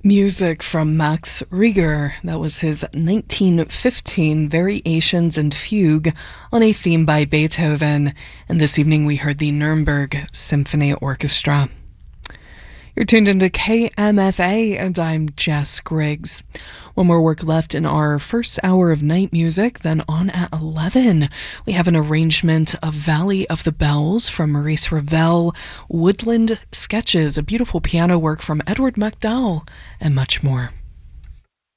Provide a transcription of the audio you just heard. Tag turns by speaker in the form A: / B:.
A: Music from Max Reger. That was his 1915 Variations and Fugue on a theme by Beethoven. And this evening we heard the Nuremberg Symphony Orchestra. You're tuned into KMFA, and I'm Jess Griggs. One more work left in our first hour of night music, then on at 11, we have an arrangement of Valley of the Bells from Maurice Ravel, Woodland Sketches, a beautiful piano work from Edward MacDowell, and much more.